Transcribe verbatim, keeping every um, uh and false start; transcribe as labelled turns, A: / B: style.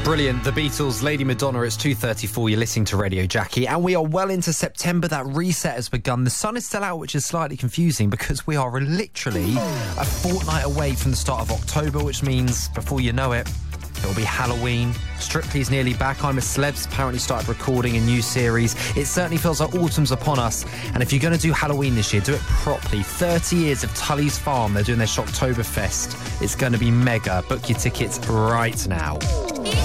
A: Brilliant. The Beatles, Lady Madonna. It's two thirty-four. You're listening to Radio Jackie. And we are well into September. That reset has begun. The sun is still out, which is slightly confusing because we are literally a fortnight away from the start of October, which means before you know it, it'll be Halloween. Strictly's nearly back. I'm a Celeb's apparently started recording a new series. It certainly feels like autumn's upon us. And if you're going to do Halloween this year, do it properly. thirty years of Tully's Farm. They're doing their Shocktoberfest. It's going to be mega. Book your tickets right now.